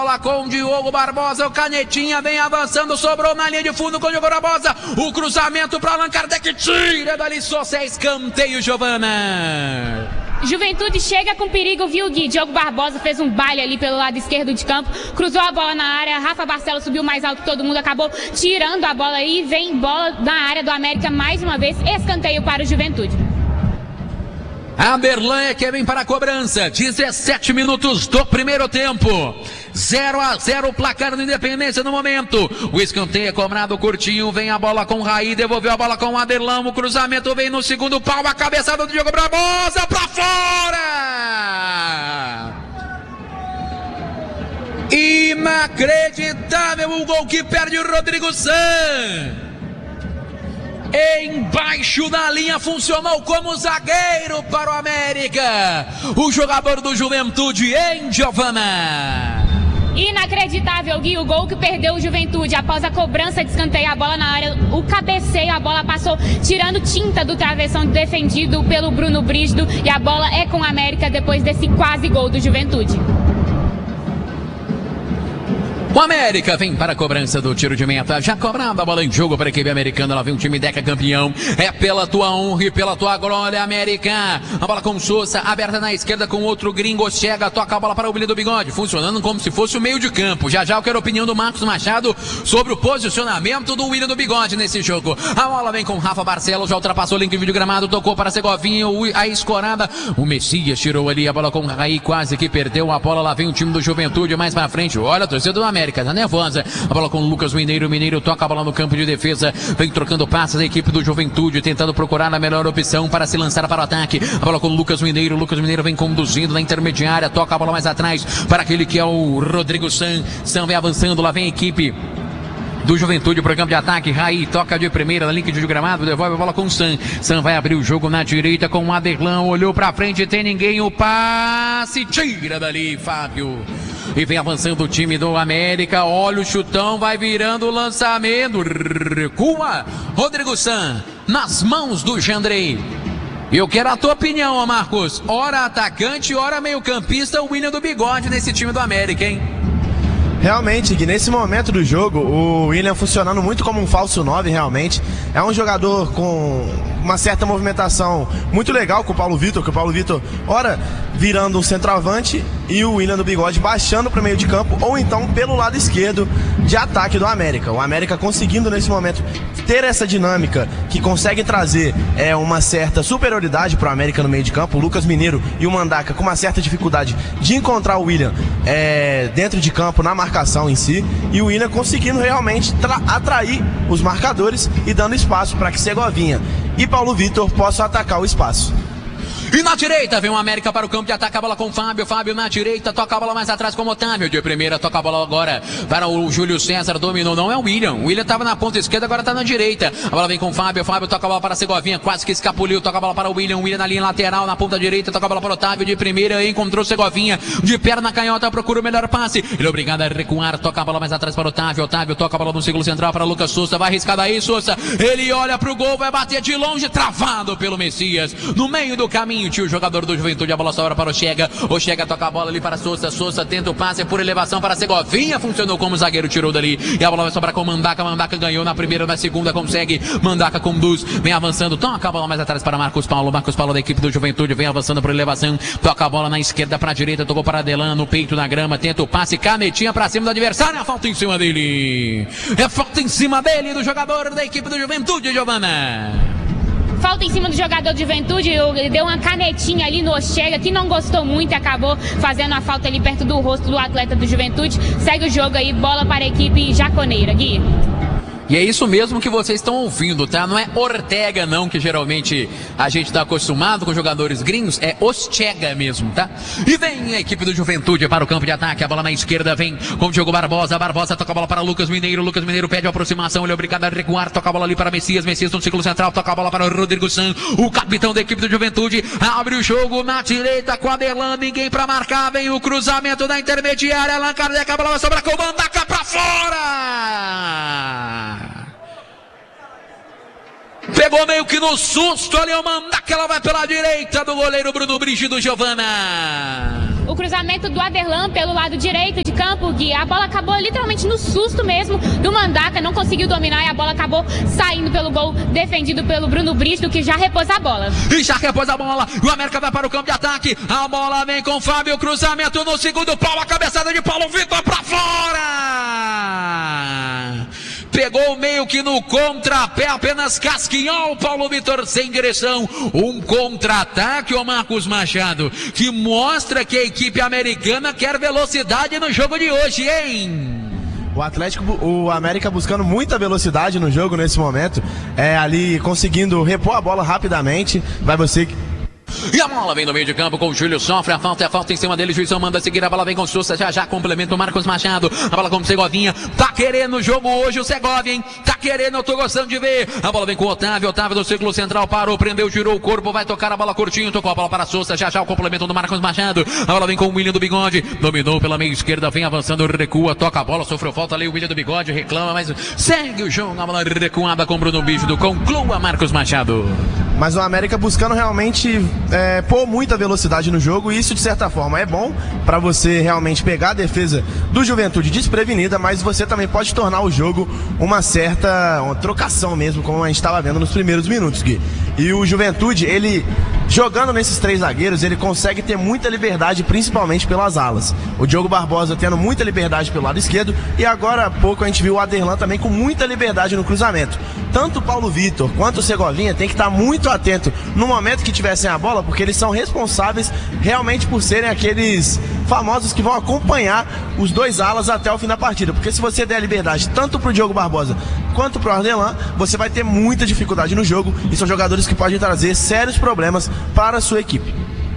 Bola com o Diogo Barbosa, o Canetinha vem avançando, sobrou na linha de fundo com o Diogo Barbosa, o cruzamento para Allan Kardec, tira dali Sousa, escanteio, Giovana. Juventude chega com perigo, viu, Gui? Diogo Barbosa fez um baile ali pelo lado esquerdo de campo, cruzou a bola na área, Rafa Barcelos subiu mais alto que todo mundo, acabou tirando a bola aí, vem bola na área do América mais uma vez, escanteio para o Juventude. Aderlan é que vem para a cobrança, 17 minutos do primeiro tempo, 0-0 o placar do Independência no momento, o escanteio é cobrado curtinho, vem a bola com o Raí, devolveu a bola com o Aderlan, o cruzamento vem no segundo pau, a cabeçada do Diogo Barbosa para fora! Inacreditável o gol que perde o Rodrigo San! Embaixo da linha funcionou como zagueiro para o América. O jogador do Juventude, hein, Giovana? Inacreditável, Gui, o gol que perdeu o Juventude após a cobrança de escanteio, a bola na área, o cabeceio, a bola passou tirando tinta do travessão defendido pelo Bruno Brígido e a bola é com o América depois desse quase gol do Juventude. O América vem para a cobrança do tiro de meta, já cobrada a bola em jogo para a equipe americana, lá vem o time Deca campeão, é pela tua honra e pela tua glória, América. A bola com Sousa, aberta na esquerda com outro gringo, chega, toca a bola para o Willian do Bigode, funcionando como se fosse o meio de campo. Já eu quero a opinião do Marcos Machado sobre o posicionamento do Willian do Bigode nesse jogo. A bola vem com Rafa Barcelos, já ultrapassou o link de gramado, tocou para Segovinha, a escorada, o Messias tirou ali a bola com o Raí, quase que perdeu a bola, lá vem o time do Juventude mais para frente, olha a torcida do América. Tá nervosa, a bola com o Lucas Mineiro, Mineiro toca a bola no campo de defesa, vem trocando passes da equipe do Juventude, tentando procurar a melhor opção para se lançar para o ataque, a bola com o Lucas Mineiro vem conduzindo na intermediária, toca a bola mais atrás para aquele que é o Rodrigo San vem avançando, lá vem a equipe do Juventude para o campo de ataque, Raí toca de primeira na link de gramado, devolve a bola com o San vai abrir o jogo na direita com o Aderlan, olhou para frente, tem ninguém, o passe, tira dali Fábio, e vem avançando o time do América, olha o chutão, vai virando o lançamento, recua Rodrigo San nas mãos do Jandrei. Eu quero a tua opinião, Marcos, ora atacante, ora meio campista, o Willian do Bigode nesse time do América, hein? Realmente, Gui, nesse momento do jogo, o Willian funcionando muito como um falso 9, realmente. É um jogador com uma certa movimentação muito legal com o Paulo Vitor, ora virando um centroavante e o Willian do Bigode baixando para o meio de campo, ou então pelo lado esquerdo de ataque do América. O América conseguindo nesse momento ter essa dinâmica que consegue trazer uma certa superioridade para o América no meio de campo. O Lucas Mineiro e o Mandaca com uma certa dificuldade de encontrar o Willian dentro de campo, na marcação em si, e o Willian conseguindo realmente atrair os marcadores e dando espaço para que Segovinha e Paulo Vitor possam atacar o espaço. E na direita vem o América para o campo de ataque, a bola com o Fábio na direita, toca a bola mais atrás com o Otávio, de primeira, toca a bola agora para o Júlio César, dominou, não é o Willian estava na ponta esquerda, agora está na direita, a bola vem com o Fábio toca a bola para Segovinha, quase que escapuliu, toca a bola para o Willian na linha lateral, na ponta direita, toca a bola para o Otávio, de primeira, encontrou Segovinha, de perna canhota, procura o melhor passe, ele é obrigado a recuar, toca a bola mais atrás para o Otávio toca a bola no círculo central para Lucas Sousa, vai arriscar daí, Sousa, ele olha pro gol, vai bater de longe, travado pelo Messias, no meio do caminho, tio, o jogador do Juventude, a bola sobra para o Chega toca a bola ali para Sousa tenta o passe por elevação para Segovinha, funcionou como zagueiro, tirou dali, e a bola vai sobrar com o Mandaca ganhou na primeira, na segunda consegue, Mandaca conduz, vem avançando, toca a bola mais atrás para Marcos Paulo da equipe do Juventude, vem avançando por elevação, toca a bola na esquerda para a direita, tocou para Adelan, no peito na grama, tenta o passe, Canetinha para cima do adversário, a falta em cima dele, do jogador da equipe do Juventude, Giovana. Falta em cima do jogador de Juventude, deu uma canetinha ali no Ochega, que não gostou muito, acabou fazendo a falta ali perto do rosto do atleta do Juventude. Segue o jogo aí, bola para a equipe jaconeira, Gui. E é isso mesmo que vocês estão ouvindo, tá? Não é Ortega não, que geralmente a gente está acostumado com jogadores gringos, é Ochega mesmo, tá? E vem a equipe do Juventude para o campo de ataque, a bola na esquerda vem com o Diogo Barbosa toca a bola para Lucas Mineiro pede a aproximação, ele é obrigado a recuar, toca a bola ali para Messias no círculo central, toca a bola para o Rodrigo San, o capitão da equipe do Juventude, abre o jogo na direita com a Aderlan, ninguém para marcar, vem o cruzamento da intermediária, Allan Kardec, a bola vai sobrar com o Mandaca para fora! Pegou meio que no susto ali o Mandaca, ela vai pela direita do goleiro Bruno Brígido, Giovana. O cruzamento do Aderlan pelo lado direito de campo, Gui. A bola acabou literalmente no susto mesmo do Mandaca, não conseguiu dominar e a bola acabou saindo pelo gol defendido pelo Bruno Brígido, que já repôs a bola. E já repôs a bola, o América vai para o campo de ataque, a bola vem com o Fábio, cruzamento no segundo pau, a cabeçada de Paulo Vitor para fora! Pegou meio que no contrapé, apenas Casquinhol, Paulo Vitor sem direção, um contra-ataque, o Marcos Machado, que mostra que a equipe americana quer velocidade no jogo de hoje, hein? O América buscando muita velocidade no jogo nesse momento, ali conseguindo repor a bola rapidamente, vai você... E a bola vem no meio de campo com o Júlio, sofre a falta, é falta em cima dele, o juizão manda seguir, a bola vem com o Sousa, já complementa o Marcos Machado, a bola com o Segovinha, tá querendo o jogo hoje o Segovia, hein? Tá querendo, eu tô gostando de ver, a bola vem com o Otávio do círculo central, parou, prendeu, girou o corpo, vai tocar a bola curtinho, tocou a bola para Sousa, já o complemento do Marcos Machado, a bola vem com o William do Bigode, dominou pela meia esquerda, vem avançando, recua, toca a bola, sofreu falta ali, o William do Bigode reclama, mas segue o jogo, a bola recuada com o Bruno Brígido, conclua Marcos Machado. Mas o América buscando realmente pôr muita velocidade no jogo, e isso de certa forma é bom para você realmente pegar a defesa do Juventude desprevenida, mas você também pode tornar o jogo uma trocação mesmo, como a gente estava vendo nos primeiros minutos, Gui. E o Juventude, ele jogando nesses três zagueiros, ele consegue ter muita liberdade, principalmente pelas alas. O Diogo Barbosa tendo muita liberdade pelo lado esquerdo, e agora há pouco a gente viu o Aderlan também com muita liberdade no cruzamento. Tanto o Paulo Vitor quanto o Segovinha tem que estar muito atento no momento que tivessem a bola, porque eles são responsáveis realmente por serem aqueles famosos que vão acompanhar os dois alas até o fim da partida. Porque se você der a liberdade tanto para o Diogo Barbosa quanto para o Aderlan, você vai ter muita dificuldade no jogo, e são jogadores que podem trazer sérios problemas para a sua equipe.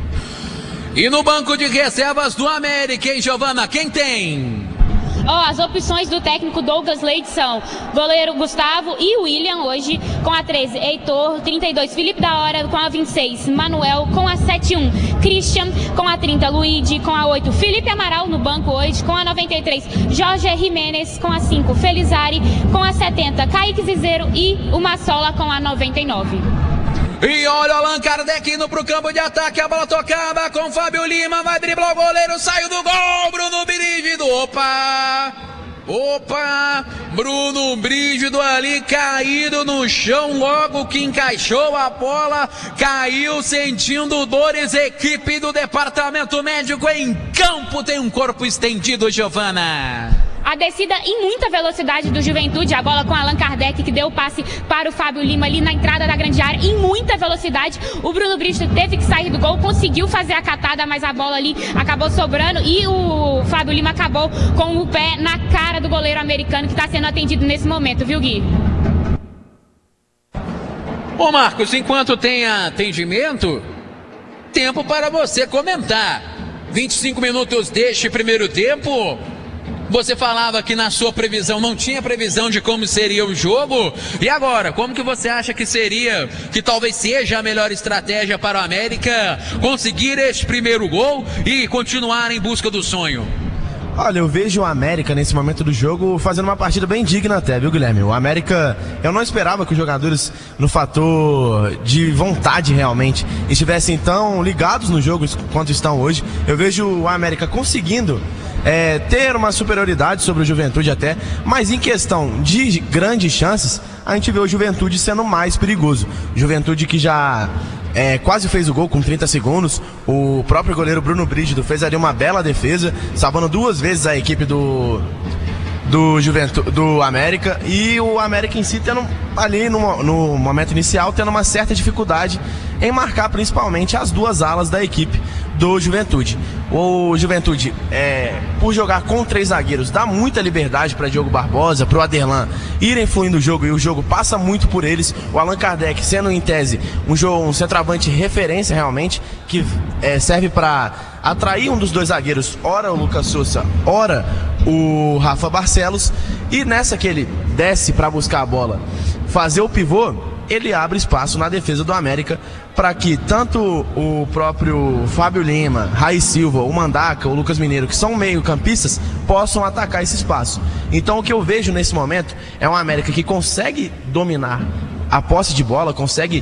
E no banco de reservas do América, hein, Giovana, quem tem? As opções do técnico Douglas Leite são goleiro Gustavo e William hoje, com a 13, Heitor, 32, Felipe da Hora, com a 26, Manuel, com a 71, Christian, com a 30, Luigi, com a 8, Felipe Amaral no banco hoje, com a 93, Jorge Jimenez, com a 5, Felizari, com a 70, Kaique Zizeiro e o Massola com a 99. E olha o Allan Kardec indo pro campo de ataque, a bola tocada com Fábio Lima, vai driblar o goleiro, saiu do gol, Bruno Brígido, opa, Bruno Brígido ali caído no chão, logo que encaixou a bola, caiu sentindo dores, equipe do departamento médico em campo, tem um corpo estendido, Giovana. A descida em muita velocidade do Juventude, a bola com Allan Kardec, que deu o passe para o Fábio Lima ali na entrada da grande área, em muita velocidade. O Bruno Brígido teve que sair do gol, conseguiu fazer a catada, mas a bola ali acabou sobrando e o Fábio Lima acabou com o pé na cara do goleiro americano, que está sendo atendido nesse momento, viu, Gui? Ô Marcos, enquanto tem atendimento, tempo para você comentar. 25 minutos deste primeiro tempo. Você falava que na sua previsão não tinha previsão de como seria o jogo. E agora, como que você acha que seria, que talvez seja a melhor estratégia para o América conseguir este primeiro gol e continuar em busca do sonho? Olha, eu vejo o América nesse momento do jogo fazendo uma partida bem digna até, viu, Guilherme? O América, eu não esperava que os jogadores no fator de vontade realmente estivessem tão ligados no jogo quanto estão hoje. Eu vejo o América conseguindo ter uma superioridade sobre o Juventude até, mas em questão de grandes chances, a gente vê o Juventude sendo mais perigoso. Juventude que já quase fez o gol com 30 segundos, o próprio goleiro Bruno Brígido fez ali uma bela defesa, salvando 2 vezes a equipe do América, e o América em si tendo ali no momento inicial tendo uma certa dificuldade em marcar principalmente as 2 alas da equipe do Juventude. O Juventude, por jogar com 3 zagueiros, dá muita liberdade para Diogo Barbosa, para o Aderlan irem fluindo o jogo, e o jogo passa muito por eles. O Allan Kardec sendo em tese um centroavante referência realmente, que serve para atrair um dos 2 zagueiros, ora o Lucas Sousa, ora o Rafa Barcelos, e nessa que ele desce para buscar a bola, fazer o pivô, ele abre espaço na defesa do América para que tanto o próprio Fábio Lima, Raí Silva, o Mandaca, o Lucas Mineiro, que são meio-campistas, possam atacar esse espaço. Então o que eu vejo nesse momento é um América que consegue dominar a posse de bola, consegue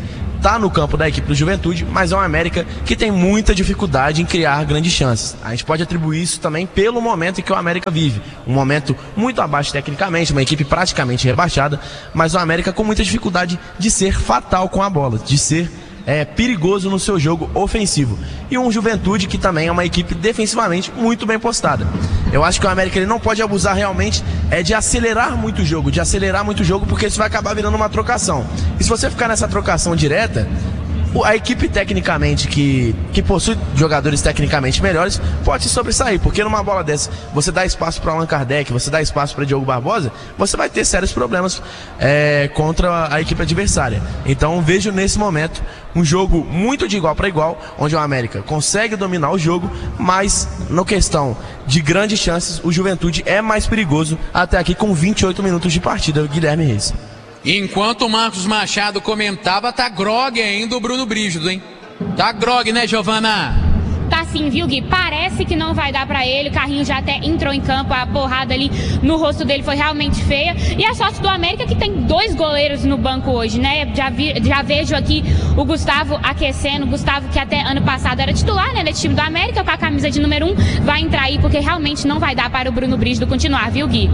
está no campo da equipe do Juventude, mas é uma América que tem muita dificuldade em criar grandes chances. A gente pode atribuir isso também pelo momento em que o América vive. Um momento muito abaixo tecnicamente, uma equipe praticamente rebaixada, mas o América com muita dificuldade de ser fatal com a bola, de ser perigoso no seu jogo ofensivo. E um Juventude que também é uma equipe defensivamente muito bem postada. Eu acho que o América ele não pode abusar realmente de acelerar muito o jogo, porque isso vai acabar virando uma trocação. E se você ficar nessa trocação direta, a equipe tecnicamente que possui jogadores tecnicamente melhores pode se sobressair, porque numa bola dessa você dá espaço para Allan Kardec, você dá espaço para Diogo Barbosa, você vai ter sérios problemas contra a equipe adversária. Então vejo nesse momento um jogo muito de igual para igual, onde o América consegue dominar o jogo, mas na questão de grandes chances o Juventude é mais perigoso até aqui com 28 minutos de partida. Guilherme Reis. Enquanto o Marcos Machado comentava, tá grog ainda o Bruno Brígido, hein? Tá grog, né, Giovana? Tá sim, viu, Gui? Parece que não vai dar pra ele. O Carrinho já até entrou em campo. A porrada ali no rosto dele foi realmente feia. E a sorte do América é que tem 2 goleiros no banco hoje, né? Já vejo aqui o Gustavo aquecendo. O Gustavo, que até ano passado era titular, né, desse time do América, com a camisa de número 1, vai entrar aí, porque realmente não vai dar para o Bruno Brígido continuar, viu, Gui?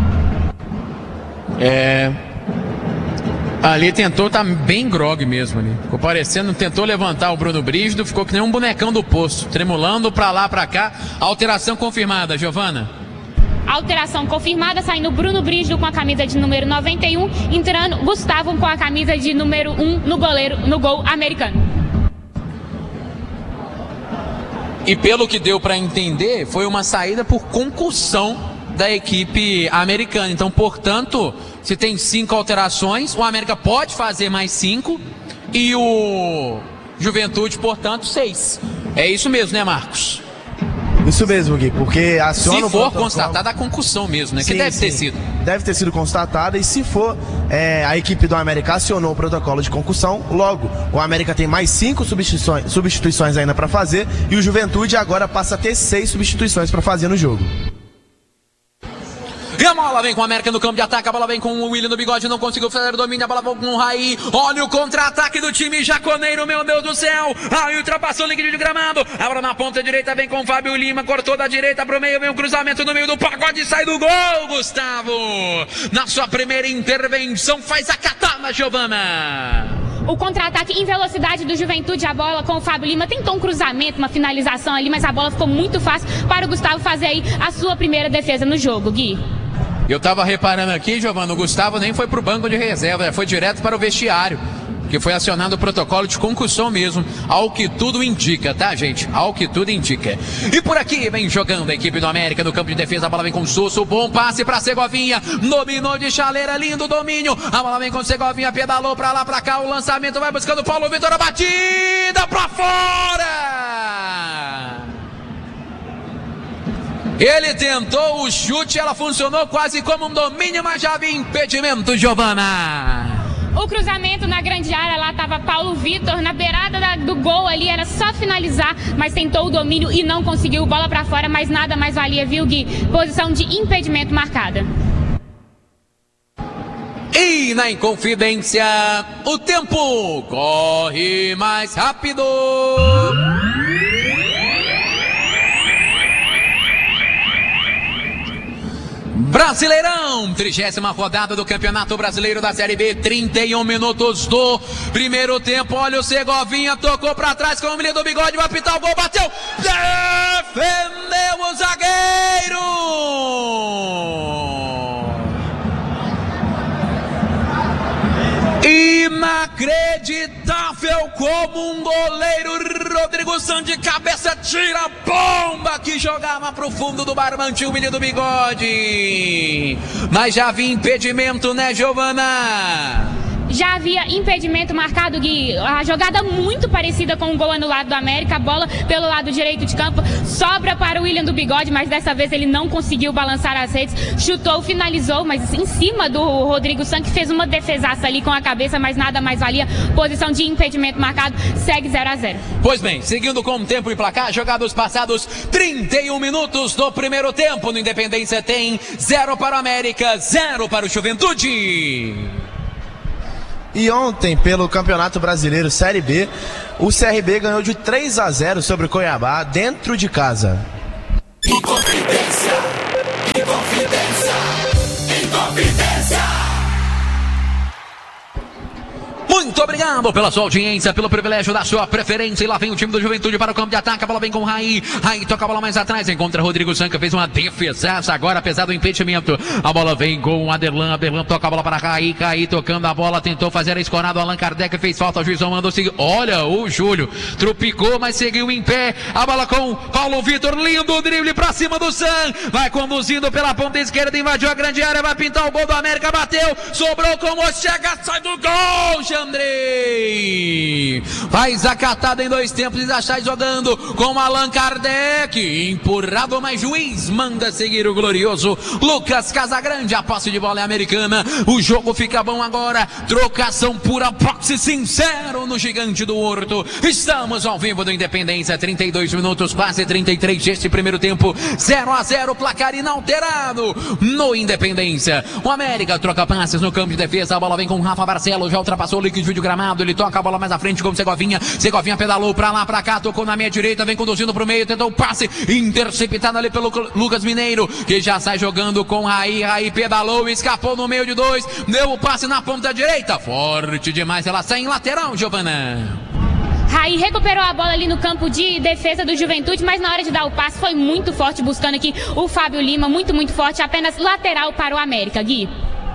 Ali tentou, tá bem grog mesmo ali. Ficou parecendo, tentou levantar o Bruno Brígido, ficou que nem um bonecão do poço, tremulando pra lá, pra cá. Alteração confirmada, Giovana. Alteração confirmada, saindo Bruno Brígido com a camisa de número 91, entrando Gustavo com a camisa de número 1 no gol americano. E pelo que deu pra entender, foi uma saída por concussão da equipe americana. Então, portanto, se tem 5 alterações, o América pode fazer mais 5 e o Juventude, portanto, 6. É isso mesmo, né, Marcos? Isso mesmo, Gui, porque aciona. Se for constatada a concussão mesmo, né? Sim, que deve ter sido. Deve ter sido constatada, e se for, a equipe do América acionou o protocolo de concussão, logo, o América tem mais 5 substituições ainda para fazer, e o Juventude agora passa a ter 6 substituições para fazer no jogo. E a bola vem com o América no campo de ataque, a bola vem com o William no bigode, não conseguiu fazer o domínio, a bola vem com o Raí, olha o contra-ataque do time jaconeiro, meu Deus do céu, Raí ultrapassou o link de gramado, a bola na ponta direita vem com o Fábio Lima, cortou da direita pro meio, vem um cruzamento no meio do pagode, sai do gol, Gustavo, na sua primeira intervenção, faz a catada, Giovana. O contra-ataque em velocidade do Juventude, a bola com o Fábio Lima, tentou um cruzamento, uma finalização ali, mas a bola ficou muito fácil para o Gustavo fazer aí a sua primeira defesa no jogo, Gui. Eu tava reparando aqui, Giovana, o Gustavo nem foi pro banco de reserva, foi direto para o vestiário, que foi acionado o protocolo de concussão mesmo, ao que tudo indica, tá, gente? Ao que tudo indica. E por aqui vem jogando a equipe do América no campo de defesa, a bola vem com o Sosso, bom passe pra Segovinha, dominou de chaleira, lindo domínio, a bola vem com o Segovinha, pedalou pra lá, pra cá, o lançamento vai buscando o Paulo Vitor, a batida pra fora! Ele tentou o chute, ela funcionou quase como um domínio, mas já havia impedimento, Giovana. O cruzamento na grande área, lá estava Paulo Vitor, na beirada do gol ali, era só finalizar, mas tentou o domínio e não conseguiu, bola para fora, mas nada mais valia, viu, Gui? Posição de impedimento marcada. E na Inconfidência, o tempo corre mais rápido. Brasileirão, 30ª rodada do Campeonato Brasileiro da Série B, 31 minutos do primeiro tempo, olha o Segovinha, tocou pra trás com o menino do bigode, vai apitar o gol, bateu, defendeu o zagueiro! Inacreditável como um goleiro, Rodrigo Santos de cabeça tira a bomba que jogava pro fundo do barbante o menino do bigode. Mas já havia impedimento, né, Giovana? Já havia impedimento marcado, Gui. A jogada muito parecida com o gol anulado do América. A bola pelo lado direito de campo sobra para o William do bigode, mas dessa vez ele não conseguiu balançar as redes. Chutou, finalizou, mas em cima do Rodrigo Santos, que fez uma defesaça ali com a cabeça, mas nada mais valia. Posição de impedimento marcado, segue 0-0. Pois bem, seguindo com o tempo e placar, jogados passados 31 minutos do primeiro tempo. No Independência tem 0 para o América, 0 para o Juventude. E ontem, pelo Campeonato Brasileiro Série B, o CRB ganhou de 3-0 sobre o Cuiabá, dentro de casa. Inconfidência, Inconfidência, Inconfidência. Muito obrigado pela sua audiência, pelo privilégio da sua preferência. E lá vem o time do Juventude para o campo de ataque. A bola vem com o Raí. Raí toca a bola mais atrás. Encontra Rodrigo Sanca. Fez uma defesaça agora, apesar do impedimento. A bola vem com o Aderlan. Aderlan toca a bola para Raí. Raí tocando a bola. Tentou fazer a escorada. O Allan Kardec fez falta. O juizão mandou seguir. Olha, o Júlio tropicou, mas seguiu em pé. A bola com Paulo Vitor. Lindo drible para cima do San. Vai conduzindo pela ponta esquerda. Invadiu a grande área. Vai pintar o gol do América. Bateu. Sobrou com o Chega. Sai do gol, Andrei faz a catada em 2 tempos e já sai jogando com Allan Kardec, empurrado, mas juiz manda seguir o glorioso Lucas Casagrande. A posse de bola é americana, o jogo fica bom agora, trocação pura, boxe sincero no Gigante do Horto. Estamos ao vivo do Independência, 32 minutos, quase 33 deste primeiro tempo, 0-0, placar inalterado no Independência. O América troca passes no campo de defesa, a bola vem com o Rafa Barcelos, já ultrapassou o líquido de gramado, ele toca a bola mais à frente com o Segovinha. Segovinha pedalou pra lá, pra cá, tocou na meia direita, vem conduzindo pro meio, tentou o passe, interceptado ali pelo Lucas Mineiro, que já sai jogando com Raí. Raí pedalou, escapou no meio de 2, deu o passe na ponta direita, forte demais, ela sai em lateral, Giovana. Raí recuperou a bola ali no campo de defesa do Juventude, mas na hora de dar o passe foi muito forte, buscando aqui o Fábio Lima, muito forte, apenas lateral para o América, Gui.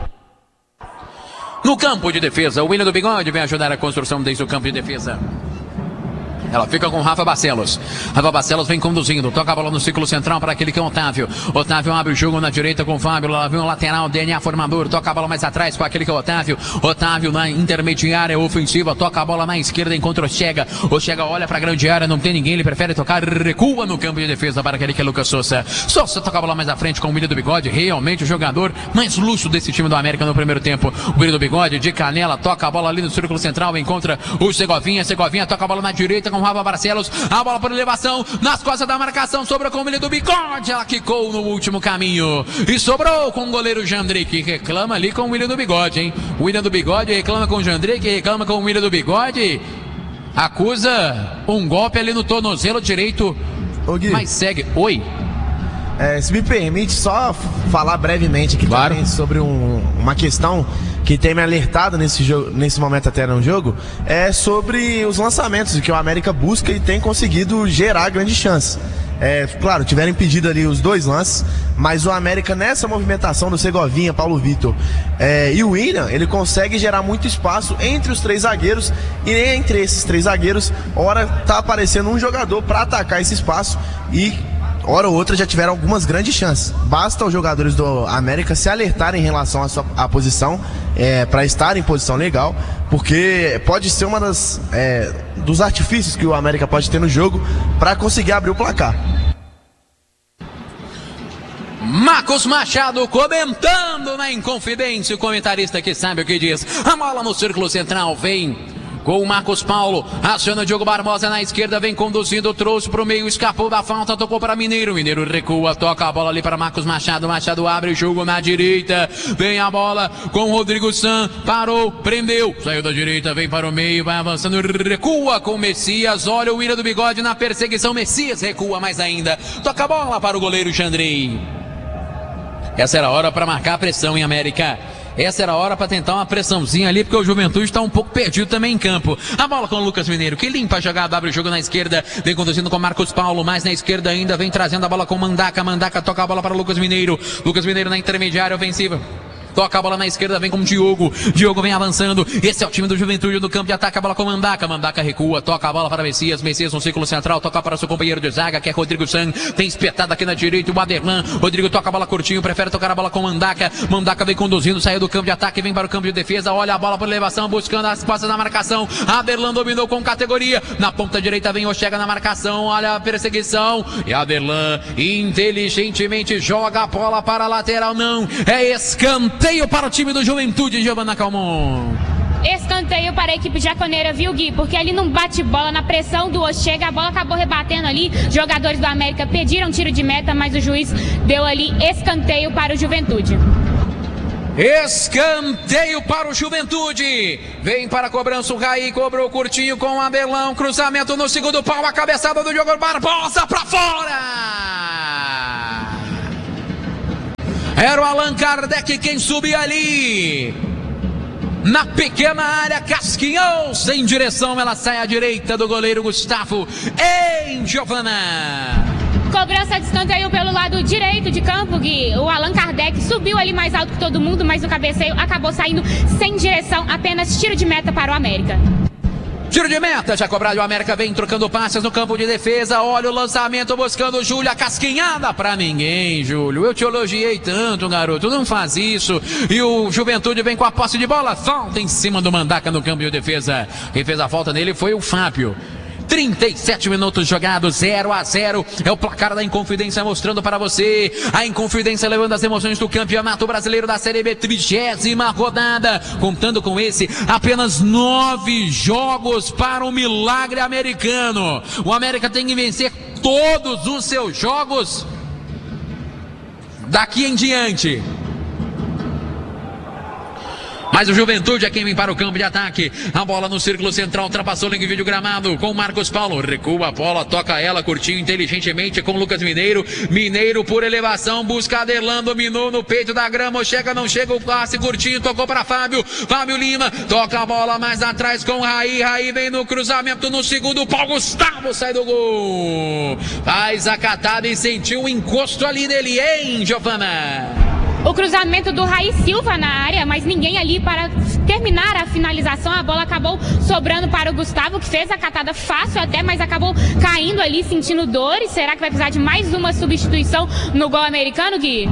No campo de defesa, o William do Bigode vem ajudar a construção desde o campo de defesa. Ela fica com Rafa Barcelos. Rafa Barcelos vem conduzindo. Toca a bola no círculo central para aquele que é o Otávio. Otávio abre o jogo na direita com o Fábio. Lá vem o lateral, DNA formador. Toca a bola mais atrás com aquele que é o Otávio. Otávio na intermediária ofensiva. Toca a bola na esquerda, encontra o Chega. O Chega olha para a grande área, não tem ninguém. Ele prefere tocar, recua no campo de defesa para aquele que é Lucas Souza. Souza toca a bola mais à frente com o William do Bigode. Realmente o jogador mais luxo desse time do América no primeiro tempo. O William do Bigode de canela. Toca a bola ali no círculo central. Encontra o Segovinha. Segovinha toca a bola na direita com o Rafa Barcelos. A bola por elevação, nas costas da marcação, sobrou com o William do Bigode, ela quicou no último caminho, e sobrou com o goleiro Jandrei, que reclama ali com o William do Bigode, hein? O William do Bigode reclama com o Jandrei, que reclama com o William do Bigode, acusa um golpe ali no tornozelo direito, mas segue. Oi? Se me permite só falar brevemente aqui, claro, também sobre uma questão que tem me alertado nesse momento até no jogo, é sobre os lançamentos que o América busca e tem conseguido gerar grandes chances. Claro, tiveram impedido ali os 2 lances, mas o América nessa movimentação do Segovinha, Paulo Vitor e o William, ele consegue gerar muito espaço entre os 3 zagueiros, e entre esses 3 zagueiros, ora tá aparecendo um jogador para atacar esse espaço, e hora ou outra já tiveram algumas grandes chances. Basta os jogadores do América se alertarem em relação à posição, para estar em posição legal, porque pode ser uma dos artifícios que o América pode ter no jogo para conseguir abrir o placar. Marcos Machado comentando na Inconfidência, o comentarista que sabe o que diz. A bola no círculo central vem com o Marcos Paulo, aciona o Diogo Barbosa na esquerda, vem conduzindo, trouxe para o meio, escapou da falta, tocou para Mineiro, Mineiro recua, toca a bola ali para Marcos Machado, Machado abre o jogo na direita, vem a bola com o Rodrigo San, parou, prendeu, saiu da direita, vem para o meio, vai avançando, recua com o Messias, olha o William do Bigode na perseguição, Messias recua mais ainda, toca a bola para o goleiro Jandrei. Essa era a hora para marcar a pressão em América. Essa era a hora para tentar uma pressãozinha ali, porque o Juventude está um pouco perdido também em campo. A bola com o Lucas Mineiro, que limpa a jogada, abre o jogo na esquerda, vem conduzindo com Marcos Paulo, mais na esquerda ainda, vem trazendo a bola com Mandaca, Mandaca toca a bola para o Lucas Mineiro, Lucas Mineiro na intermediária ofensiva. Toca a bola na esquerda, vem com o Diogo. Diogo vem avançando. Esse é o time do Juventude no campo de ataque. A bola com Mandaca. Mandaca recua, toca a bola para Messias. Messias no círculo central, toca para seu companheiro de zaga, que é Rodrigo San. Tem espetado aqui na direita o Aderlan. Rodrigo toca a bola curtinho, prefere tocar a bola com Mandaca. Mandaca vem conduzindo, saiu do campo de ataque, vem para o campo de defesa. Olha a bola por elevação, buscando as costas da marcação. Aderlan dominou com categoria. Na ponta direita vem o Chega na marcação. Olha a perseguição. E Aderlan inteligentemente joga a bola para a lateral. Não, é escanteio para o time do Juventude, Giovana Calmon. Escanteio para a equipe jaconeira, viu, Gui? Porque ali não bate bola na pressão do Chega, a bola acabou rebatendo ali. Jogadores do América pediram tiro de meta, mas o juiz deu ali escanteio para o Juventude. Escanteio para o Juventude. Vem para a cobrança o Raí, cobrou curtinho com o Abelão. Cruzamento no segundo pau, a cabeçada do Diogo Barbosa para fora. Era o Allan Kardec quem subia ali. Na pequena área, casquinhou sem direção, ela sai à direita do goleiro Gustavo em Giovana. Cobrança de escanteio pelo lado direito de campo, Gui. O Allan Kardec subiu ali mais alto que todo mundo, mas o cabeceio acabou saindo sem direção, apenas tiro de meta para o América. Tiro de meta, já cobrado, o América vem trocando passes no campo de defesa. Olha o lançamento buscando o Júlio, a casquinhada pra ninguém, Júlio. Eu te elogiei tanto, garoto, não faz isso. E o Juventude vem com a posse de bola, falta em cima do Mandaca no campo de defesa. Quem fez a falta nele foi o Fábio. 37 minutos jogados, 0-0, é o placar da Inconfidência mostrando para você, a Inconfidência levando as emoções do Campeonato Brasileiro da Série B, 30ª rodada, contando com esse, apenas 9 jogos para o milagre americano. O América tem que vencer todos os seus jogos daqui em diante. Mas o Juventude é quem vem para o campo de ataque. A bola no círculo central, ultrapassou o linha de vídeo gramado com Marcos Paulo. Recua a bola, toca ela, curtinho, inteligentemente com Lucas Mineiro. Mineiro por elevação, busca Aderlan, dominou no peito da grama. Chega, não chega o passe, curtinho, tocou para Fábio. Fábio Lima, toca a bola mais atrás com Raí. Raí vem no cruzamento no segundo pau. Gustavo sai do gol. Faz a catada e sentiu o encosto ali nele, hein, Giovana? O cruzamento do Raí Silva na área, mas ninguém ali para terminar a finalização. A bola acabou sobrando para o Gustavo, que fez a catada fácil até, mas acabou caindo ali, sentindo dores. Será que vai precisar de mais uma substituição no gol americano, Gui?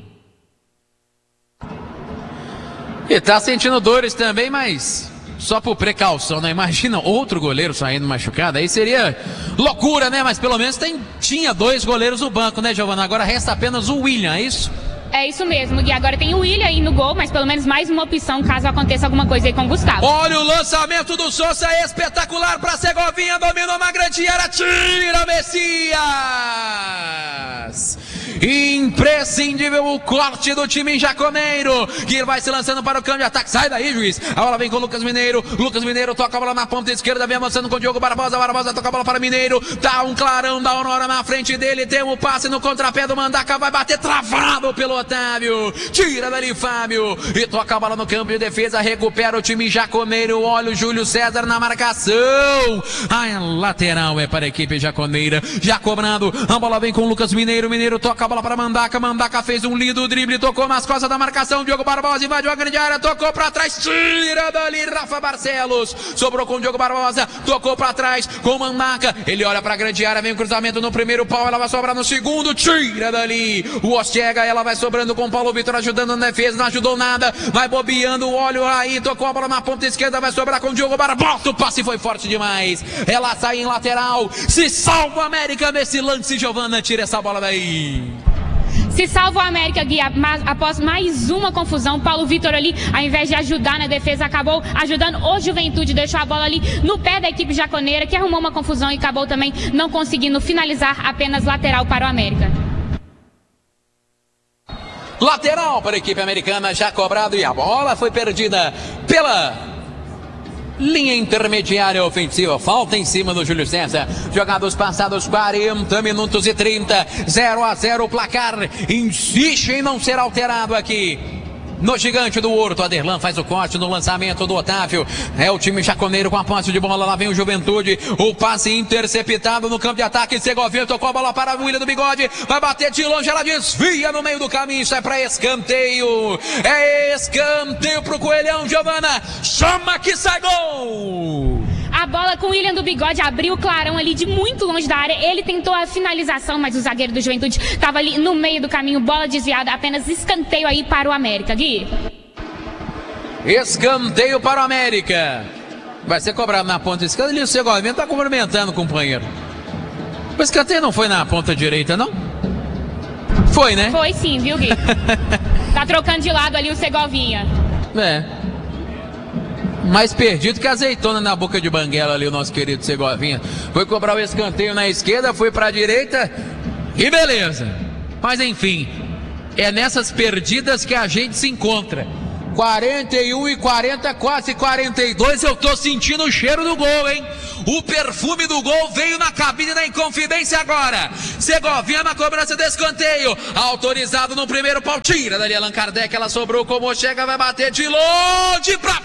E tá sentindo dores também, mas só por precaução, né? Imagina outro goleiro saindo machucado, aí seria loucura, né? Mas pelo menos tinha 2 goleiros no banco, né, Giovana? Agora resta apenas o William, é isso? É isso mesmo, Gui. Agora tem o William aí no gol, mas pelo menos mais uma opção caso aconteça alguma coisa aí com o Gustavo. Olha o lançamento do Souza, espetacular para Segovinha, dominou uma grande área, tira Messias. Imprescindível o corte do time jaconeiro, que vai se lançando para o campo de ataque. Sai daí, juiz. A bola vem com o Lucas Mineiro. Lucas Mineiro toca a bola na ponta esquerda, vem avançando com o Diogo Barbosa. Barbosa toca a bola para Mineiro. Tá um clarão da Aurora na frente dele. Tem um passe no contrapé do Mandaca. Vai bater travado pelo Otávio. Tira dali Fábio. E toca a bola no campo de defesa. Recupera o time jaconeiro. Olha o Júlio César na marcação. A lateral é para a equipe jaconeira. Já cobrando. A bola vem com o Lucas Mineiro. Mineiro toca a bola para Mandaca. Mandaca fez um lindo drible. Tocou nas costas da marcação. Diogo Barbosa invadiu a grande área. Tocou para trás. Tira dali Rafa Barcelos. Sobrou com o Diogo Barbosa. Tocou para trás com Mandaca. Ele olha para a grande área. Vem o cruzamento no primeiro pau. Ela vai sobrar no segundo. Tira dali o Ostiega. Ela vai sobrando com o Paulo Vitor ajudando na defesa. Não ajudou nada. Vai bobeando. Olha aí. Tocou a bola na ponta esquerda. Vai sobrar com o Diogo Barbosa. O passe foi forte demais. Ela sai em lateral. Se salva a América nesse lance. Giovana, tira essa bola daí. Se salva o América, Gui, após mais uma confusão. Paulo Vitor ali, ao invés de ajudar na defesa, acabou ajudando o Juventude, deixou a bola ali no pé da equipe jaconeira, que arrumou uma confusão e acabou também não conseguindo finalizar, apenas lateral para o América. Lateral para a equipe americana, já cobrado, e a bola foi perdida pela linha intermediária ofensiva. Falta em cima do Júlio César. Jogados passados 40 minutos e 30. 0-0 o placar. Insiste em não ser alterado aqui no Gigante do Horto. Aderlan faz o corte no lançamento do Otávio. É o time jaconeiro com a posse de bola. Lá vem o Juventude. O passe interceptado no campo de ataque. Segovinha tocou a bola para o William do Bigode. Vai bater de longe. Ela desvia no meio do caminho. Isso é para escanteio. É escanteio pro Coelhão. Giovana, chama que sai gol! A bola com o William do Bigode abriu o clarão ali de muito longe da área. Ele tentou a finalização, mas o zagueiro do Juventude estava ali no meio do caminho. Bola desviada, apenas escanteio aí para o América, Gui. Escanteio para o América. Vai ser cobrado na ponta esquerda. Ali o Segovinha está cumprimentando o companheiro. O escanteio não foi na ponta direita, não? Foi, né? Foi sim, viu, Gui? Tá trocando de lado ali o Segovinha. É. Mais perdido que azeitona na boca de banguela ali, o nosso querido Segovinha. Foi cobrar o escanteio na esquerda, foi para a direita e beleza. Mas enfim, É nessas perdidas que a gente se encontra. 41 e 40, quase 42, eu tô sentindo o cheiro do gol, hein? O perfume do gol veio na cabine da Inconfidência agora. Segovinha na cobrança de escanteio. Autorizado no primeiro pau. Tira dali Allan Kardec, ela sobrou como chega, vai bater de longe pra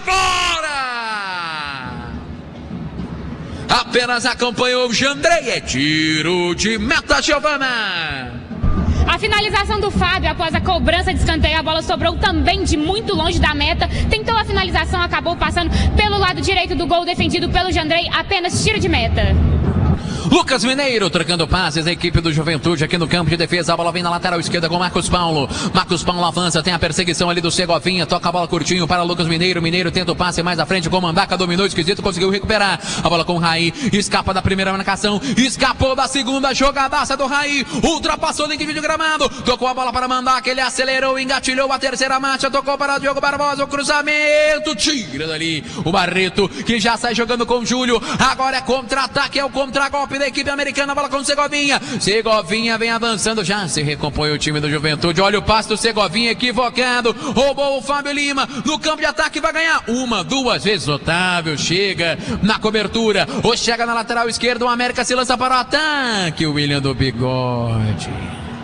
fora. Apenas acompanhou o Jandrei, é tiro de meta, Giovana. A finalização do Fábio após a cobrança de escanteio, a bola sobrou também de muito longe da meta. Tentou a finalização, acabou passando pelo lado direito do gol defendido pelo Jandrei, apenas tiro de meta. Lucas Mineiro trocando passes, a equipe do Juventude aqui no campo de defesa, a bola vem na lateral esquerda com Marcos Paulo. Marcos Paulo avança, tem a perseguição ali do Segovinha, toca a bola curtinho para Lucas Mineiro. Mineiro tenta o passe mais à frente com Mandaca, dominou esquisito, conseguiu recuperar. A bola com o Raí, escapa da primeira marcação, escapou da segunda jogadaça do Raí, ultrapassou o link de gramado, tocou a bola para Mandaca, ele acelerou, engatilhou a terceira marcha, tocou para o Diogo Barbosa, o cruzamento, tira dali o Barreto, que já sai jogando com o Júlio. Agora é contra-ataque, é o contra-golpe da equipe americana, bola com o Segovinha. Segovinha vem avançando, já se recompõe o time do Juventude. Olha o passe do Segovinha equivocado, roubou o Fábio Lima no campo de ataque, vai ganhar uma, duas vezes. Otávio chega na cobertura, ou chega na lateral esquerda, o América se lança para o ataque, o William do Bigode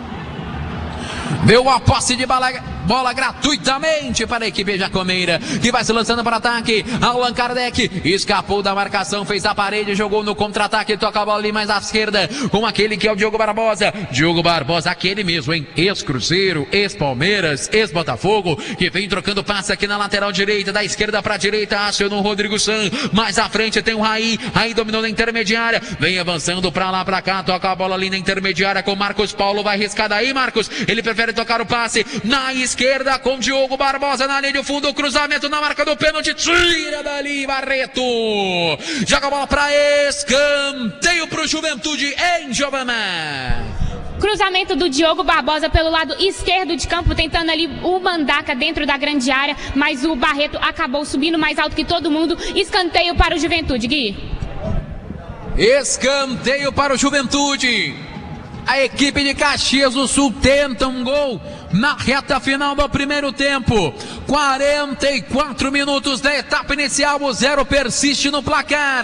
deu a posse de bola gratuitamente para a equipe jaconeira, que vai se lançando para o ataque. Allan Kardec escapou da marcação, fez a parede, jogou no contra-ataque, toca a bola ali mais à esquerda com aquele que é o Diogo Barbosa. Diogo Barbosa, aquele mesmo, hein? Ex-Cruzeiro, ex-Palmeiras, ex-Botafogo, que vem trocando passe aqui na lateral direita, da esquerda para a direita, acionou o Rodrigo San. Mais à frente tem o Raí, Raí dominou na intermediária, vem avançando para lá, para cá, toca a bola ali na intermediária com Marcos Paulo, vai riscar daí, Marcos, ele prefere tocar o passe na esquerda com Diogo Barbosa na linha de fundo, cruzamento na marca do pênalti, tira dali Barreto, joga a bola para escanteio para o Juventude em Giovana. Cruzamento do Diogo Barbosa pelo lado esquerdo de campo, tentando ali o Mandaca dentro da grande área, mas o Barreto acabou subindo mais alto que todo mundo. Escanteio para o Juventude, Gui. Escanteio para o Juventude. A equipe de Caxias do Sul tenta um gol na reta final do primeiro tempo. 44 minutos da etapa inicial, o 0 persiste no placar.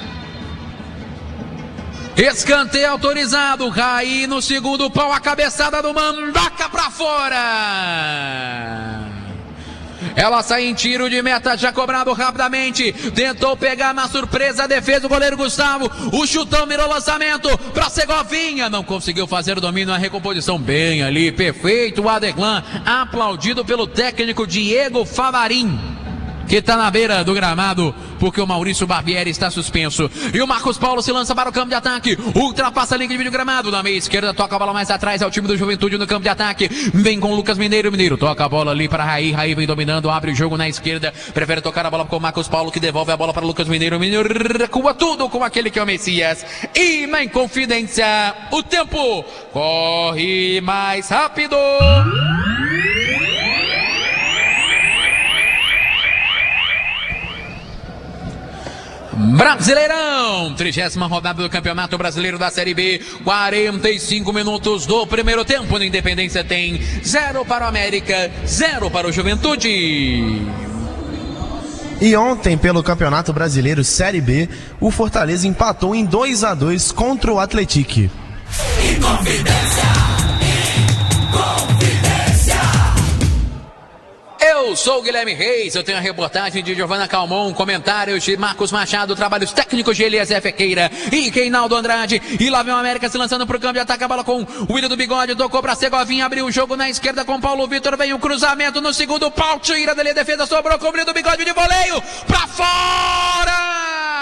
Escanteio autorizado, Raí no segundo pau, a cabeçada do Mandaca pra fora. Ela sai em tiro de meta, já cobrado rapidamente. Tentou pegar na surpresa a defesa do goleiro Gustavo. O chutão mirou lançamento para Segovinha. Não conseguiu fazer o domínio, a recomposição bem ali. Perfeito o Adeglan, aplaudido pelo técnico Diego Favarin, que está na beira do gramado, porque o Maurício Barbieri está suspenso. E o Marcos Paulo se lança para o campo de ataque, ultrapassa a linha de vídeo gramado, na meia esquerda, toca a bola mais atrás, é o time do Juventude no campo de ataque, vem com o Lucas Mineiro, Mineiro toca a bola ali para Raí, Raí vem dominando, abre o jogo na esquerda, prefere tocar a bola com o Marcos Paulo, que devolve a bola para o Lucas Mineiro, Mineiro recua tudo com aquele que é o Messias, e na Inconfidência, o tempo corre mais rápido. Brasileirão, 30ª rodada do Campeonato Brasileiro da Série B, 45 minutos do primeiro tempo. Na Independência tem 0 para o América, 0 para o Juventude. E ontem, pelo Campeonato Brasileiro Série B, o Fortaleza empatou em 2-2 contra o Atlético. Eu sou o Guilherme Reis, eu tenho a reportagem de Giovana Calmon, comentários de Marcos Machado, trabalhos técnicos de Eliezer Fequeira e Reinaldo Andrade. E lá vem o América se lançando pro campo de ataque, a bola com o William do Bigode, tocou pra Segovinha, abriu o jogo na esquerda com Paulo Vitor, vem o cruzamento no segundo pau, tira dali a defesa, sobrou com o William do Bigode de voleio, pra fora!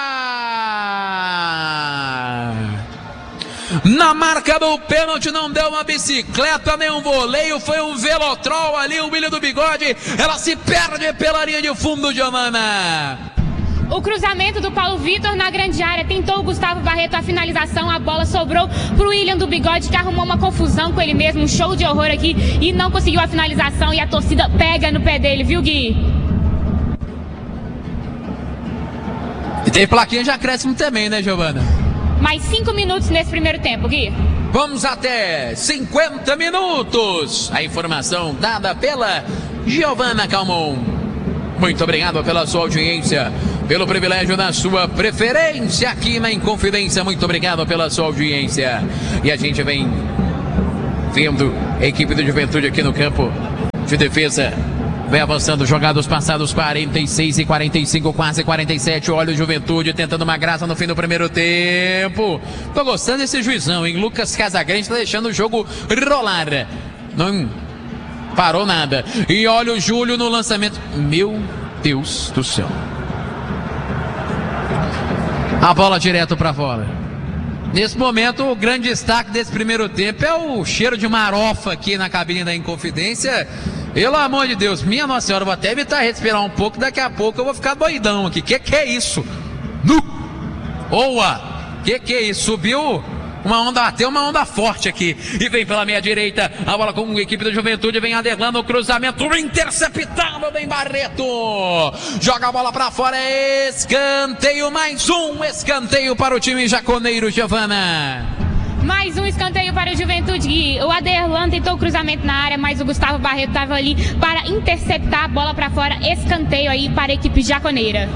Na marca do pênalti, não deu uma bicicleta nem um voleio, foi um velotrol ali, o William do Bigode, ela se perde pela linha de fundo, Giovana. O cruzamento do Paulo Vitor na grande área, tentou o Gustavo Barreto a finalização, a bola sobrou pro William do Bigode, que arrumou uma confusão com ele mesmo, um show de horror aqui, e não conseguiu a finalização, e a torcida pega no pé dele, viu, Gui? E tem plaquinha de acréscimo também, né, Giovana? Mais 5 minutos nesse primeiro tempo, Gui. Vamos até 50 minutos. A informação dada pela Giovana Calmon. Muito obrigado pela sua audiência, pelo privilégio da sua preferência aqui na Inconfidência. Muito obrigado pela sua audiência. E a gente vem vendo a equipe do Juventude aqui no campo de defesa. Vem avançando, jogados passados 46 e 45, quase 47. Olha o Juventude tentando uma graça no fim do primeiro tempo. Tô gostando desse juizão, hein? Lucas Casagrande tá deixando o jogo rolar. Não parou nada. E olha o Júlio no lançamento. Meu Deus do céu. A bola direto pra fora. Nesse momento, o grande destaque desse primeiro tempo é o cheiro de marofa aqui na cabine da Inconfidência. Pelo amor de Deus, minha Nossa Senhora, vou até evitar respirar um pouco, daqui a pouco eu vou ficar doidão aqui. Que é isso? Boa! Que é isso? Subiu uma onda, bateu uma onda forte aqui. E vem pela meia direita, a bola com a equipe da Juventude, vem adelando o cruzamento, interceptado, vem Barreto. Joga a bola pra fora, escanteio, mais um escanteio para o time jaconeiro, Giovana. Mais um escanteio para o Juventude. O Aderlan tentou o cruzamento na área, mas o Gustavo Barreto estava ali para interceptar a bola para fora. Escanteio aí para a equipe jaconeira.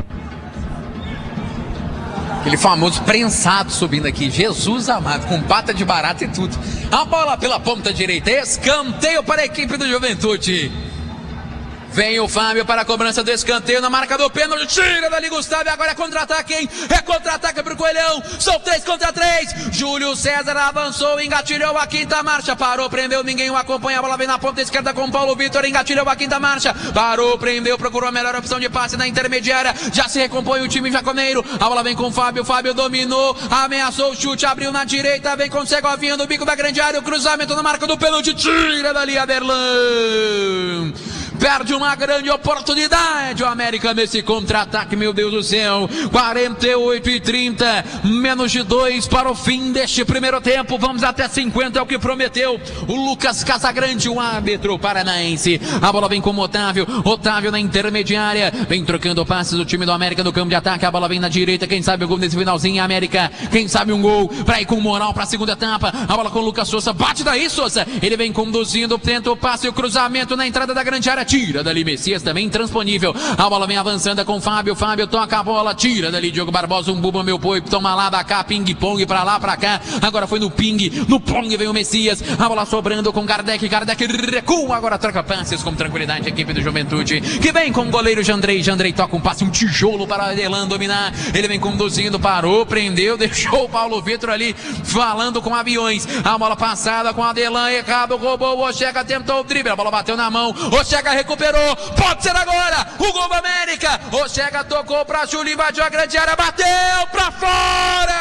Aquele famoso prensado subindo aqui. Jesus amado, com pata de barata e tudo. A bola pela ponta direita. Escanteio para a equipe do Juventude. Vem o Fábio para a cobrança do escanteio na marca do pênalti. Tira dali Gustavo e agora é contra-ataque, hein? É contra-ataque pro Coelhão. São 3 contra 3. Júlio César avançou, engatilhou a quinta marcha. Parou, prendeu, ninguém o acompanha. A bola vem na ponta esquerda com Paulo Vitor. Engatilhou a quinta marcha. Parou, prendeu, procurou a melhor opção de passe na intermediária. Já se recompõe o time jaconeiro. A bola vem com o Fábio. Fábio dominou, ameaçou o chute, abriu na direita. Vem com o Segovinha no bico da grande área. O cruzamento na marca do pênalti. Tira dali Aderlan. Perde uma grande oportunidade o América nesse contra-ataque, meu Deus do céu. 48 e 30, menos de 2 para o fim deste primeiro tempo. Vamos até 50, é o que prometeu o Lucas Casagrande, o árbitro paranaense. A bola vem com o Otávio. Otávio na intermediária, vem trocando passes do time do América no campo de ataque. A bola vem na direita, quem sabe o gol nesse finalzinho, América. Quem sabe um gol pra ir com moral pra segunda etapa. A bola com o Lucas Souza, bate daí Souza. Ele vem conduzindo, tenta o passe e o cruzamento na entrada da grande área. Tira dali Messias, também intransponível. A bola vem avançando com Fábio. Fábio toca a bola, tira dali Diogo Barbosa. Um buba, meu boi, toma lá da cá, ping-pong pra lá, pra cá. Agora foi no ping, no pong vem o Messias. A bola sobrando com Kardec. Kardec recua, agora troca passes com tranquilidade a equipe do Juventude, que vem com o goleiro Jandrei. Jandrei toca um passe, um tijolo para o Aderlan dominar. Ele vem conduzindo, parou, prendeu, deixou o Paulo Vitor ali falando com aviões. A bola passada com o Aderlan, errado, roubou. O Oxega tentou o drible, a bola bateu na mão. Oxega recuperou. Pode ser agora o gol do América. Oxega tocou pra Júlio, invadiu a grande área, bateu pra fora.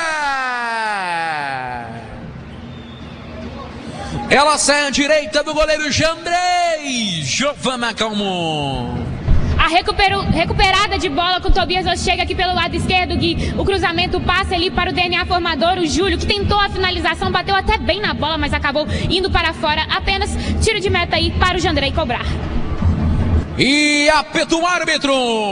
Ela sai à direita do goleiro Jandrei. Giovana Calmon. A recuperada de bola com o Tobias Oxega aqui pelo lado esquerdo, Gui. O cruzamento passa ali para o DNA formador, o Júlio, que tentou a finalização, bateu até bem na bola, mas acabou indo para fora. Apenas tiro de meta aí para o Jandrei cobrar. E apita o árbitro.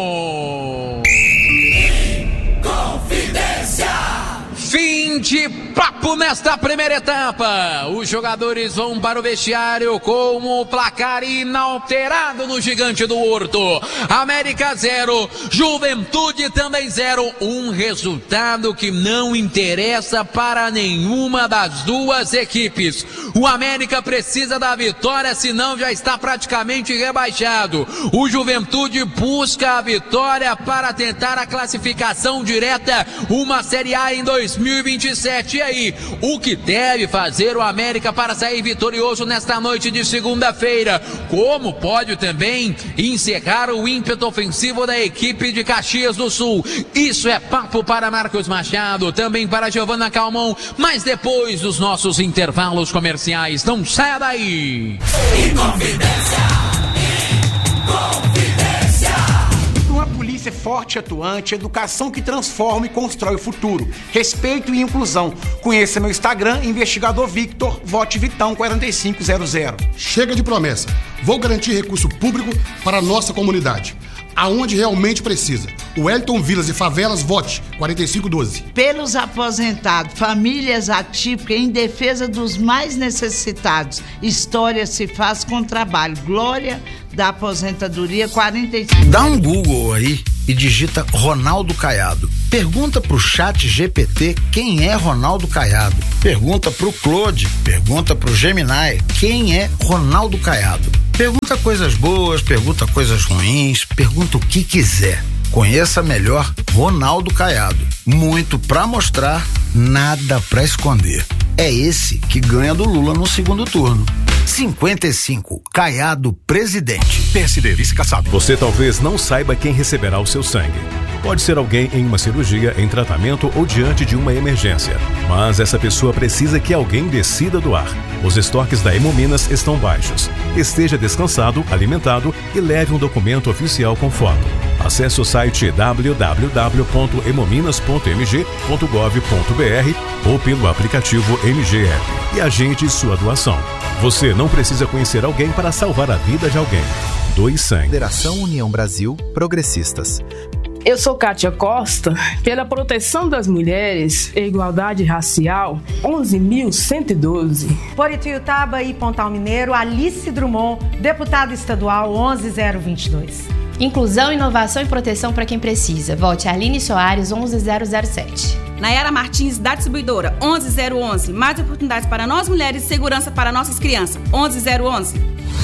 Confidência. Fim de papo nesta primeira etapa. Os jogadores vão para o vestiário com o placar inalterado no Gigante do Horto. América 0, Juventude também 0. Um resultado que não interessa para nenhuma das duas equipes. O América precisa da vitória, senão já está praticamente rebaixado. O Juventude busca a vitória para tentar a classificação direta, uma Série A em 2027. E aí, o que deve fazer o América para sair vitorioso nesta noite de segunda-feira? Como pode também encerrar o ímpeto ofensivo da equipe de Caxias do Sul? Isso é papo para Marcos Machado, também para Giovana Calmon, mas depois dos nossos intervalos comerciais. Não saia daí! Uma polícia forte e atuante, educação que transforma e constrói o futuro. Respeito e inclusão. Conheça meu Instagram, Investigador Victor, vote Vitão 4500. Chega de promessa. Vou garantir recurso público para a nossa comunidade, aonde realmente precisa. Wellington Vilas e Favelas, vote 4512. Pelos aposentados, famílias atípicas em defesa dos mais necessitados. História se faz com trabalho. Glória da aposentadoria 45. Dá um Google aí e digita Ronaldo Caiado. Pergunta pro chat GPT quem é Ronaldo Caiado. Pergunta pro Claude, pergunta pro Gemini quem é Ronaldo Caiado. Pergunta coisas boas, pergunta coisas ruins, pergunta o que quiser. Conheça melhor Ronaldo Caiado. Muito pra mostrar, nada pra esconder. É esse que ganha do Lula no segundo turno. 55, Caiado presidente. PSD, vice Kassab. Você talvez não saiba quem receberá o seu sangue. Pode ser alguém em uma cirurgia, em tratamento ou diante de uma emergência. Mas essa pessoa precisa que alguém decida doar. Os estoques da Hemominas estão baixos. Esteja descansado, alimentado e leve um documento oficial com foto. Acesse o site www.hemominas.mg.gov.br ou pelo aplicativo MG App e agende sua doação. Você não precisa conhecer alguém para salvar a vida de alguém. Doe sangue. Federação União Brasil Progressistas. Eu sou Kátia Costa, pela proteção das mulheres e igualdade racial, 11.112. Por Ituiutaba e Pontal Mineiro, Alice Drummond, deputada estadual 11.022. Inclusão, inovação e proteção para quem precisa. Vote Aline Soares, 11.007. Nayara Martins, da distribuidora, 11.011. Mais oportunidades para nós mulheres e segurança para nossas crianças, 11.011.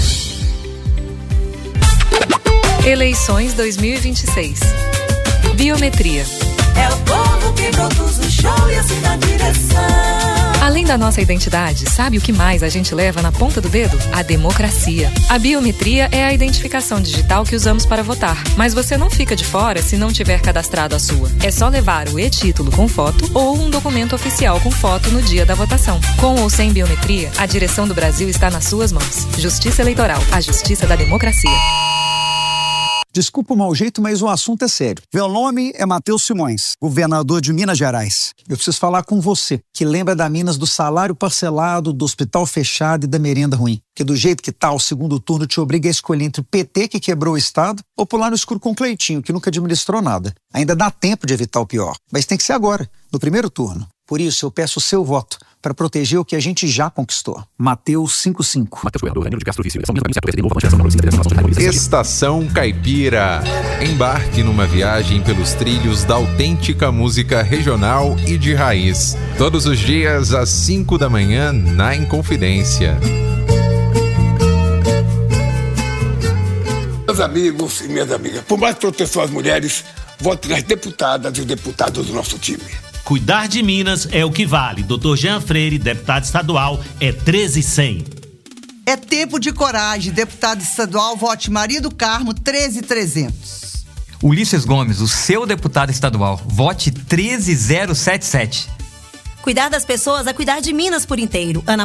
Eleições 2026. Biometria. É o povo que produz o show e assim na direção. Além da nossa identidade, sabe o que mais a gente leva na ponta do dedo? A democracia. A biometria é a identificação digital que usamos para votar. Mas você não fica de fora se não tiver cadastrado a sua. É só levar o e-título com foto ou um documento oficial com foto no dia da votação. Com ou sem biometria, a direção do Brasil está nas suas mãos. Justiça Eleitoral, a justiça da democracia. Desculpa o mau jeito, mas o assunto é sério. Meu nome é Matheus Simões, governador de Minas Gerais. Eu preciso falar com você, que lembra da Minas do salário parcelado, do hospital fechado e da merenda ruim. Porque do jeito que tá, o segundo turno te obriga a escolher entre o PT, que quebrou o Estado, ou pular no escuro com o Cleitinho, que nunca administrou nada. Ainda dá tempo de evitar o pior, mas tem que ser agora, no primeiro turno. Por isso, eu peço o seu voto para proteger o que a gente já conquistou. Mateus 55. Estação Caipira. Embarque numa viagem pelos trilhos da autêntica música regional e de raiz. Todos os dias às 5 da manhã na Inconfidência. Meus amigos e minhas amigas, por mais proteção às mulheres, vote nas deputadas e deputados do nosso time. Cuidar de Minas é o que vale. Dr. Jean Freire, deputado estadual, é 13.100. É tempo de coragem. Deputado estadual, vote Maria do Carmo, 13.300. Ulisses Gomes, o seu deputado estadual, vote 13.077. Cuidar das pessoas é cuidar de Minas por inteiro. Ana